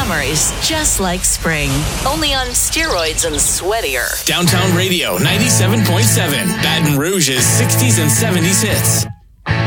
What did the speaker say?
summer is just like spring, only on steroids and sweatier. Downtown Radio 97.7, Baton Rouge's 60s and 70s hits.